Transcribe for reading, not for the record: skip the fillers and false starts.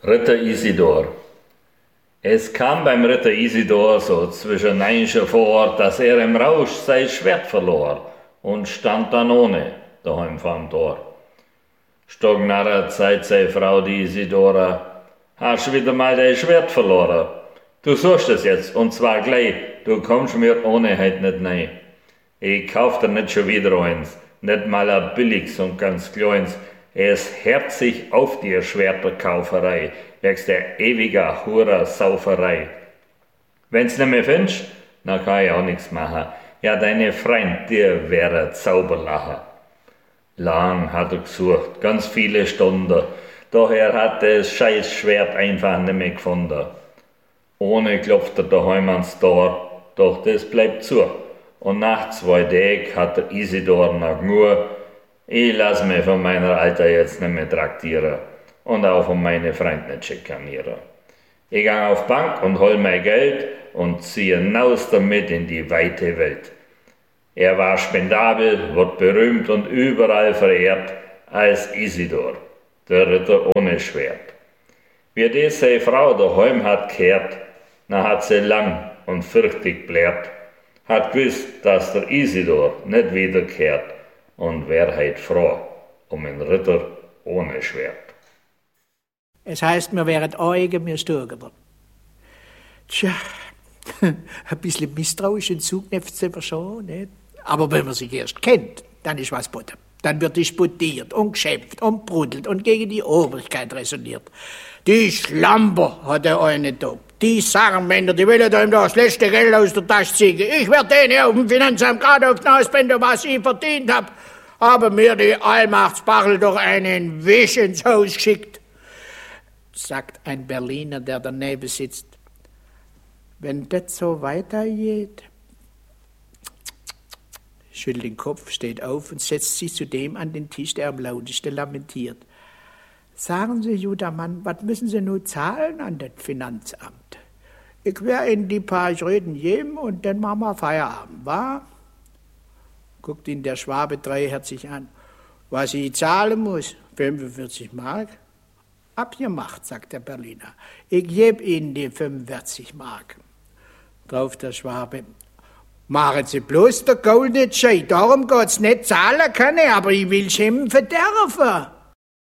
Ritter Isidor. Es kam beim Ritter Isidor so zwischen Neinsche vor, dass im Rausch sein Schwert verlor und stand dann ohne daheim vorm Tor. Stognarrer Zeit sei Frau die Isidora, hast wieder mal dein Schwert verloren. Du suchst es jetzt, und zwar gleich, du kommst mir ohne heut nicht nein. Ich kauf dir nicht schon wieder eins, nicht mal ein billiges und ganz kleins. Es herzig auf dir Schwerterkauferei, wegst der ewiger Hurer-Sauferei. Wenn's nicht mehr findest, dann kann ich auch nix machen. Ja, deine Freund, dir wäre Zauberlacher. Lang hat er gesucht, ganz viele Stunden, doch er hat das scheiß Schwert einfach nicht mehr gefunden. Ohne klopft er daheim ans Tor, doch das bleibt zu. Und nach 2 Tagen hat der Isidor noch nur, ich lass mich von meiner Alter jetzt nicht mehr traktieren und auch von meine Freund nicht schikanieren. Ich gang auf Bank und hol mein Geld und ziehe hinaus damit in die weite Welt. Er war spendabel, wird berühmt und überall verehrt als Isidor, der Ritter ohne Schwert. Wie das seine Frau daheim hat gehört, na hat sie lang und fürchtig blärt, hat gewusst, dass der Isidor nicht wiederkehrt und wär heut froh um einen Ritter ohne Schwert. Es heißt, wir wären Augen, mir stören. Tja, ein bisschen misstrauisch und zugeknöpft sind wir schon, nicht? Aber wenn man sich erst kennt, dann ist was Butter. Dann wird disputiert und geschimpft und brudelt und gegen die Obrigkeit räsoniert. Die Schlamper, hat der eine da. Die Sarmänner, die wollen da ihm das letzte Geld aus der Tasche ziehen. Ich werde denen auf dem Finanzamt gerade auf die Nase binden, was ich verdient hab. Haben mir die Allmachtsbachel doch einen Wisch ins Haus geschickt, sagt ein Berliner, der daneben sitzt. Wenn das so weitergeht, schüttelt den Kopf, steht auf und setzt sich zu dem an den Tisch, der am lautesten lamentiert. Sagen Sie, Judermann, was müssen Sie nun zahlen an das Finanzamt? Ich werde Ihnen die paar Schröden geben und dann machen wir Feierabend, wa? Guckt ihn der Schwabe treuherzig an. Was ich zahlen muss? 45 Mark? Abgemacht, sagt der Berliner. Ich gebe Ihnen die 45 Mark. Drauf der Schwabe. Machen Sie bloß der Gold nicht schei, darum geht's nicht, zahlen kann ich, aber ich will schimpfen dürfen.